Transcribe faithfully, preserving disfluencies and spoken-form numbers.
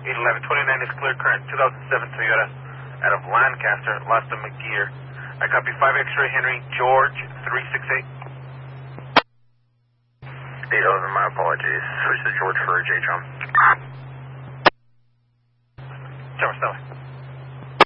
eight eleven twenty-nine is clear current, two thousand seven Toyota out of Lancaster, Lasta McGear. I copy five X-ray Henry, George, three six eight. eight eleven, my apologies. Switch to George for J Chum.